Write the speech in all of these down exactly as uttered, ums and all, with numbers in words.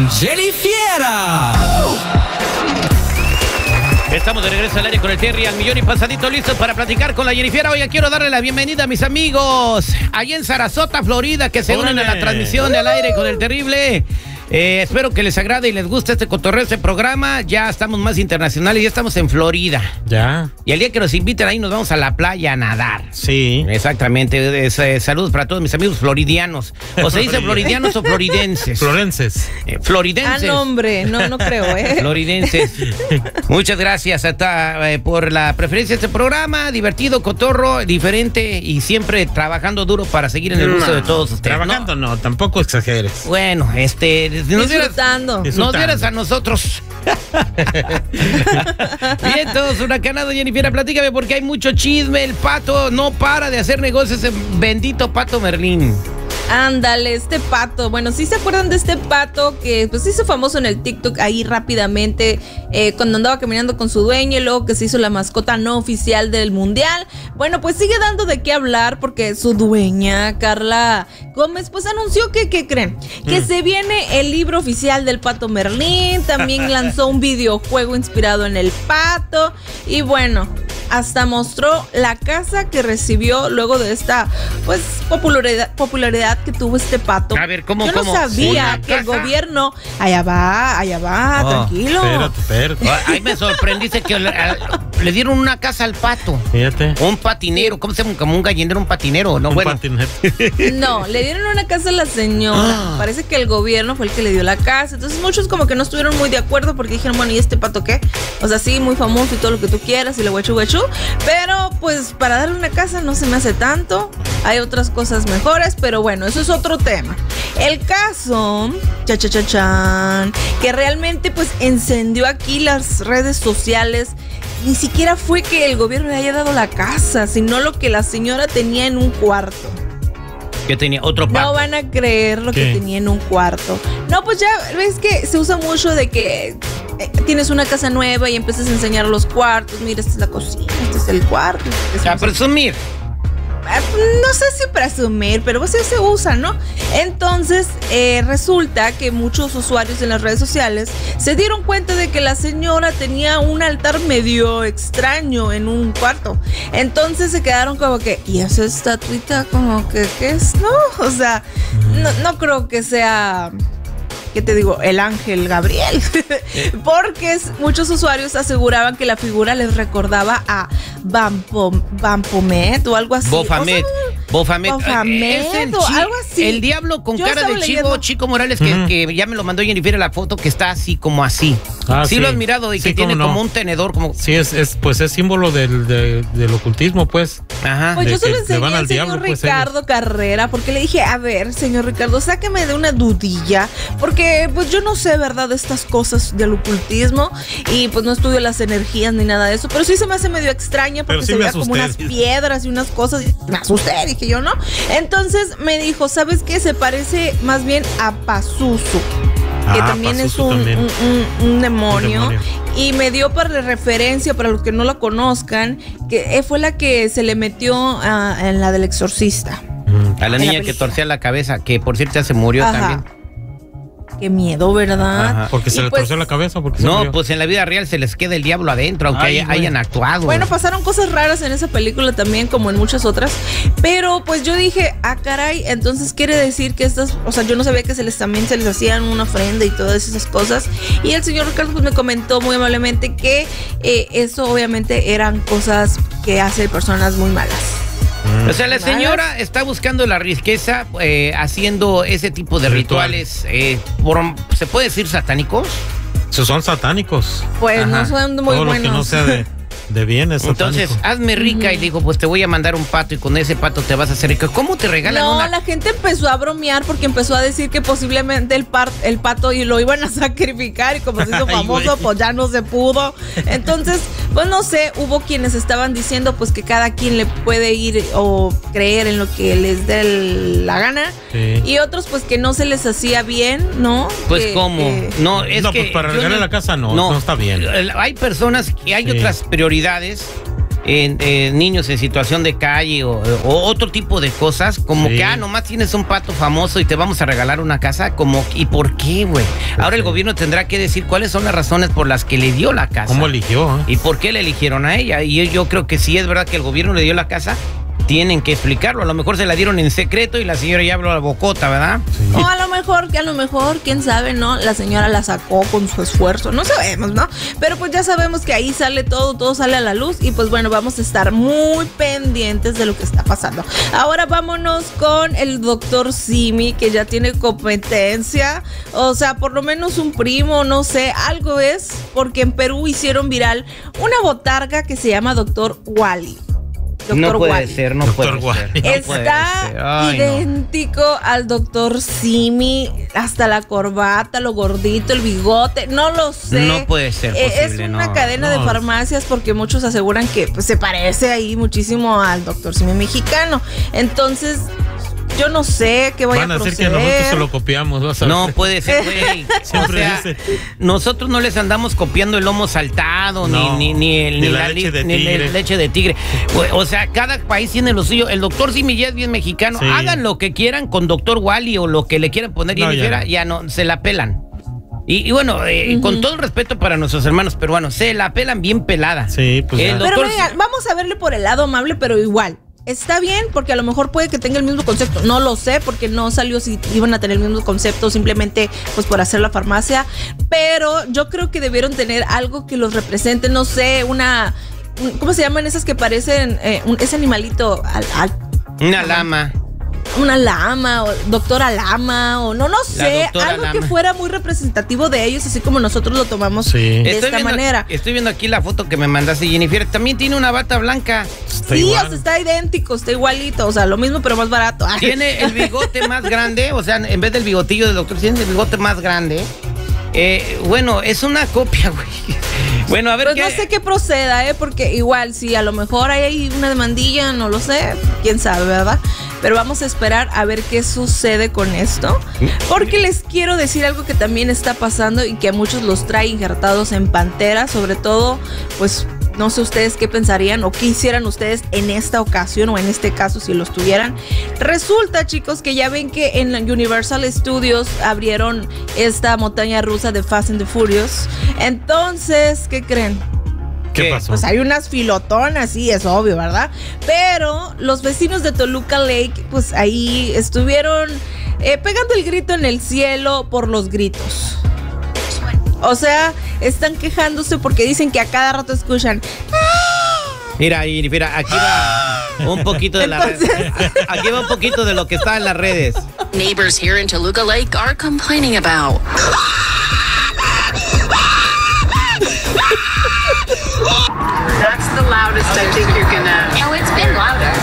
con Jenny Fiera. Estamos de regreso al aire con el Terry al millón y pasadito, listos para platicar con la Jenny Fiera. Oye, quiero darle la bienvenida a mis amigos allá en Sarasota, Florida, que se unen a la transmisión de al aire con el terrible. Eh, espero que les agrade y les guste este cotorreo, este programa. Ya estamos más internacionales, ya estamos en Florida. Ya. Y el día que nos inviten ahí nos vamos a la playa a nadar. Sí. Exactamente. Es, eh, saludos para todos mis amigos floridianos. ¿O se dice floridianos o floridenses? Florenses. Eh, floridenses. Ah, no, hombre, no, no creo, ¿eh? Floridenses. Muchas gracias hasta, eh, por la preferencia de este programa. Divertido, cotorro, diferente y siempre trabajando duro para seguir en el gusto no, de todos ustedes. Trabajando no, no tampoco exageres. Bueno, este... Nos Disfrutando. dieras, nos dieras a nosotros. Bien, todos huracanados, Jenny Fiera, platícame porque hay mucho chisme. El Pato no para de hacer negocios, ese bendito Pato Merlín. Ándale, este pato. Bueno, ¿sí se acuerdan de este pato que pues se hizo famoso en el TikTok ahí rápidamente eh, cuando andaba caminando con su dueño y luego que se hizo la mascota no oficial del mundial? Bueno, pues sigue dando de qué hablar porque su dueña, Carla Gómez, pues anunció que, ¿qué creen? Que mm. se viene el libro oficial del Pato Merlín. También lanzó un videojuego inspirado en el pato y bueno, hasta mostró la casa que recibió luego de esta pues popularidad, popularidad que tuvo este pato. A ver, ¿cómo? Yo no cómo? sabía que el gobierno, allá va, allá va, oh, tranquilo. Espérate, espérate. Oh, ahí me sorprendiste que le, a, le dieron una casa al pato. Fíjate. Un patinero, ¿cómo se llama? Como un gallinero, un patinero, ¿no? Un Bueno. patinero. No, le dieron una casa a la señora. Ah. Parece que el gobierno fue el que le dio la casa. Entonces muchos como que no estuvieron muy de acuerdo porque dijeron, bueno, ¿y este pato qué? O sea, sí, muy famoso y todo lo que tú quieras y le guachu guachu. Pero pues para darle una casa no se me hace tanto. Hay otras cosas mejores, pero bueno, eso es otro tema. El caso, cha cha cha chan, que realmente pues encendió aquí las redes sociales. Ni siquiera fue que el gobierno le haya dado la casa, sino lo que la señora tenía en un cuarto. Que tenía otro pato. No van a creer lo ¿Qué? que tenía en un cuarto. No, pues ya ves que se usa mucho de que eh, tienes una casa nueva y empiezas a enseñar los cuartos. Mira, esta es la cocina, este es el cuarto. Este A es presumir. No sé si presumir, pero pues se usa, ¿no? Entonces, eh, resulta que muchos usuarios en las redes sociales se dieron cuenta de que la señora tenía un altar medio extraño en un cuarto. Entonces se quedaron como que, ¿y esa estatuita como que qué es? No, o sea, no, no creo que sea... ¿Qué te digo? El ángel Gabriel. Porque es, muchos usuarios aseguraban que la figura les recordaba a Bampo, Bampomet o algo así. Bofamet. O sea, Bofamet. Bofamet Es el, o chi- algo así. el diablo con Yo cara de estaba chivo, leyendo. Chico Morales, que, Ujú. que ya me lo mandó Jennifer la foto, que está así como así. Ah, sí, sí. lo has mirado y Sí, que tiene cómo no. como un tenedor, como... Sí, es, es pues es símbolo del, de- del ocultismo, pues. Ajá. Pues de yo se lo que le enseñé van al al señor diablo, pues, Ricardo Carrera, porque le dije, a ver, señor Ricardo, sáqueme de una dudilla, porque pues yo no sé, ¿verdad?, de estas cosas del ocultismo, y pues no estudio las energías ni nada de eso, pero sí se me hace medio extraña, porque Pero sí se me veía como asusté. unas piedras y unas cosas, y me asusté, dije yo, ¿no? Entonces me dijo, ¿sabes qué? Se parece más bien a Pazuzu, que Ah, también es Pazuzu un, también. un- un- un demonio. Un demonio. Y me dio para referencia, para los que no la conozcan, que fue la que se le metió a- en la del exorcista. A la en niña la que película. torcía la cabeza, que por cierto ya se murió Ajá. también. Qué miedo, ¿verdad? Ajá. Porque se Y le pues- torció la cabeza. Porque se No, murió. pues en la vida real se les queda el diablo adentro, aunque Ay, haya- güey. hayan actuado. Bueno, pasaron cosas raras en esa película también, como en muchas otras. Pero pues yo dije, ah, caray, entonces quiere decir que estas, o sea, yo no sabía que se les también se les hacían una ofrenda y todas esas cosas. Y el señor Ricardo pues me comentó muy amablemente que eh, eso obviamente eran cosas que hacen personas muy malas. O sea, la señora está buscando la riqueza eh, haciendo ese tipo de Ritual. rituales, eh, por- ¿se puede decir satánicos? Esos son satánicos. Pues Ajá. no son muy Todo buenos. lo que no sea de, de bien es Entonces, satánico. hazme rica y le digo, pues te voy a mandar un pato y con ese pato te vas a hacer rico. ¿Cómo te regalan No, una? la gente empezó a bromear porque empezó a decir que posiblemente el, par- el pato y lo iban a sacrificar y como se hizo Ay, famoso, güey. pues ya no se pudo. Entonces, pues no sé, hubo quienes estaban diciendo pues que cada quien le puede ir o creer en lo que les dé el- la gana. Sí. Y otros pues que no se les hacía bien, ¿no? Pues Que- cómo, que- no, es No, que pues para yo regalar la casa no, no está bien. Hay personas que hay Sí. otras prioridades en, en niños en situación de calle o, o otro tipo de cosas, como Sí. que, ah, nomás tienes un pato famoso y te vamos a regalar una casa, como, ¿y por qué, güey? Ahora el gobierno tendrá que decir cuáles son las razones por las que le dio la casa. ¿Cómo eligió? eh? ¿Y por qué le eligieron a ella? Y yo, yo creo que si es verdad que el gobierno le dio la casa, tienen que explicarlo. A lo mejor se la dieron en secreto y la señora ya habló a la bocota, ¿verdad? Sí. O a lo mejor, que a lo mejor, quién sabe, ¿no? La señora la sacó con su esfuerzo, no sabemos, ¿no? Pero pues ya sabemos que ahí sale todo, todo sale a la luz y pues bueno, vamos a estar muy pendientes de lo que está pasando. Ahora vámonos con el doctor Simi, que ya tiene competencia, o sea, por lo menos un primo, no sé, algo es, porque en Perú hicieron viral una botarga que se llama doctor Wally. Doctor No puede Wally. ser, no Doctor puede Wally. ser. no puede Está ser. Ay, no. idéntico al doctor Simi, hasta la corbata, lo gordito, el bigote, no lo sé. No puede ser Eh, posible, Es una no. cadena de No. farmacias porque muchos aseguran que pues, se parece ahí muchísimo al doctor Simi mexicano. Entonces, yo no sé qué vaya Van a a decir proceder. que nosotros se lo copiamos. ¿Vas a No ver? puede ser, güey. O Siempre sea, dice. nosotros no les andamos copiando el lomo saltado, No, ni, ni, ni, el, ni ni la la, leche li- de ni la tigre. leche de tigre. O, o sea, cada país tiene lo suyo. El doctor Simi ya es bien mexicano. Sí. Hagan lo que quieran con doctor Wally o lo que le quieran poner. No, Jennifer, ya ya, no. no, se la pelan. Y, y bueno, eh, con todo el respeto para nuestros hermanos peruanos, se la pelan bien pelada. Sí, pues El ya. Pero doctor venga, vamos a verle por el lado amable, pero igual. Está bien, porque a lo mejor puede que tenga el mismo concepto. No lo sé, porque no salió si iban a tener el mismo concepto, simplemente pues por hacer la farmacia. Pero yo creo que debieron tener algo que los represente, no sé, una... un- ¿Cómo se llaman esas que parecen eh, un- ese animalito? Al, al- Una lama. una lama, o doctora lama, o no, no sé, doctora algo que lama. fuera muy representativo de ellos, así como nosotros lo tomamos Sí. de Estoy esta viendo, manera. estoy viendo aquí la foto que me mandaste, Jennifer. También tiene una bata blanca. Está Sí, igual. o sea, está idéntico, está igualito, o sea, lo mismo pero más barato. Ay. Tiene el bigote más grande, o sea, en vez del bigotillo del doctor, tiene el bigote más grande. Eh, bueno, es una copia, güey. Bueno, a ver Pues qué. no sé qué proceda, ¿eh? Porque igual, si a lo mejor hay ahí una demandilla, no lo sé, quién sabe, ¿verdad? Pero vamos a esperar a ver qué sucede con esto. Porque les quiero decir algo que también está pasando y que a muchos los trae injertados en Pantera, sobre todo, pues no sé ustedes qué pensarían o qué hicieran ustedes en esta ocasión o en este caso si los tuvieran. Resulta, chicos, que ya ven que en Universal Studios abrieron esta montaña rusa de Fast and the Furious. Entonces, ¿qué creen? ¿Qué ¿Qué? pasó? Pues hay unas filotonas, sí, es obvio, ¿verdad? Pero los vecinos de Toluca Lake, pues ahí estuvieron eh, pegando el grito en el cielo por los gritos. O sea, están quejándose porque dicen que a cada rato escuchan. Mira, y mira, aquí va un poquito de la Entonces- aquí va un poquito de lo que está en las redes. Neighbors here in Toluca Lake are complaining about. That's the loudest I think you're gonna. Oh, it's been louder.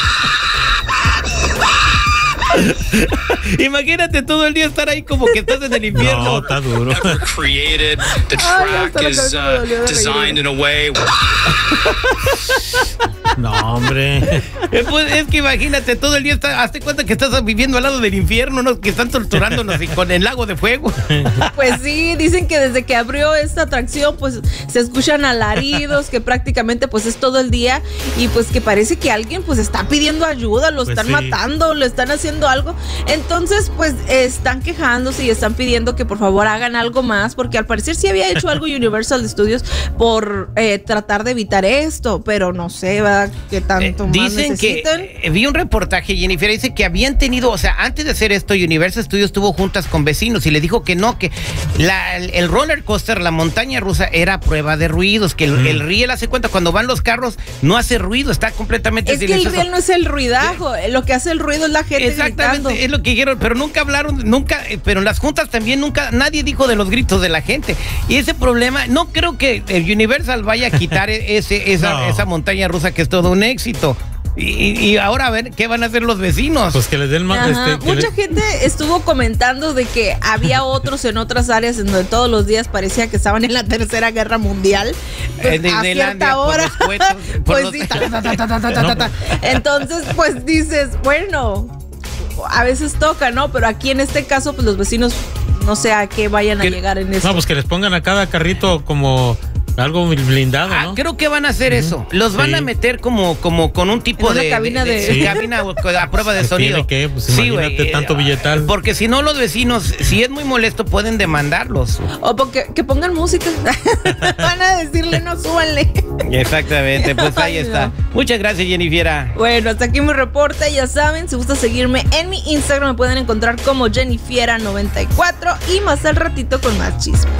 Imagínate todo el día estar ahí como que estás en el No, infierno. está duro. ever created. The Ay, hasta track la is cabeza me uh, dolió de designed in a way. No, hombre. Eh, pues, es que imagínate todo el día, está, hazte cuenta que estás viviendo al lado del infierno, ¿no? Que están torturándonos y con el lago de fuego. Pues sí, dicen que desde que abrió esta atracción, pues se escuchan alaridos, que prácticamente pues es todo el día y pues que parece que alguien pues está pidiendo ayuda, lo Pues están sí. matando, lo están haciendo algo. Entonces pues están quejándose y están pidiendo que por favor hagan algo más, porque al parecer sí había hecho algo Universal Studios por eh, tratar de evitar esto, pero no sé, ¿verdad? ¿Qué tanto Eh, más dicen necesitan? que eh, vi un reportaje, Jennifer, dice que habían tenido, o sea, antes de hacer esto, Universal Studios estuvo juntas con vecinos y le dijo que no, que la, el, el roller coaster, la montaña rusa, era prueba de ruidos, que el, Mm. el riel hace cuenta cuando van los carros no hace ruido, está completamente Es que el silencioso. riel no es el ruidajo, lo que hace el ruido es la gente Exactamente, gritando. es lo que dijeron, pero nunca hablaron, nunca, eh, pero en las juntas también nunca, nadie dijo de los gritos de la gente. Y ese problema, no creo que el Universal vaya a quitar e- ese, esa, No. esa montaña rusa que es todo un éxito. Y, y ahora a ver qué van a hacer los vecinos. Pues que les den más. Ajá, Este, que mucha le- gente estuvo comentando de que había otros en otras áreas en donde todos los días parecía que estaban en la tercera guerra mundial. Pues, En a Disneylandia, cierta por hora. los cohetes, por Pues los- sí, ta, ta, ta, ta, ta, ta, ta, ta. Entonces, pues dices, bueno, a veces toca, ¿no? Pero aquí en este caso, pues los vecinos no sé a qué vayan a Que- llegar en eso. No, pues que les pongan a cada carrito como Algo blindado, Ah, ¿no? creo que van a hacer eso. Los van Sí. a meter como, como con un tipo En una de, cabina de- sí, Sí. cabina a prueba de Pues sonido. tiene que, pues, Sí, imagínate güey, tanto eh, billetal. Porque si no, los vecinos, si es muy molesto, pueden demandarlos. O porque que pongan música. Van a decirle, no, súbanle. Exactamente, pues ahí Ay, está. no. Muchas gracias, Jennifiera. Bueno, hasta aquí mi reporte. Ya saben, si gusta seguirme en mi Instagram, me pueden encontrar como Jennifiera noventa y cuatro y más al ratito con más chisme.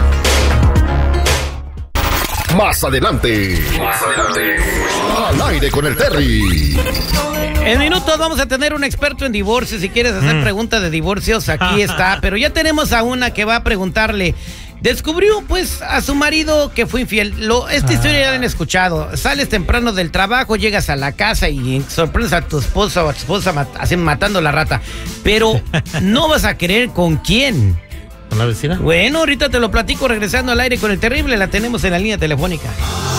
Más adelante. Más adelante. Al aire con el Terry. En minutos vamos a tener un experto en divorcios. Si quieres hacer Mm. preguntas de divorcios, aquí está. Pero ya tenemos a una que va a preguntarle. Descubrió, pues, a su marido que fue infiel. Lo, esta historia ya la han escuchado. Sales temprano del trabajo, llegas a la casa y sorprendes a tu esposa o a tu esposa mat- así matando la rata. Pero no vas a creer con quién. ¿Con la vecina? Bueno, ahorita te lo platico regresando al aire con el terrible. La tenemos en la línea telefónica.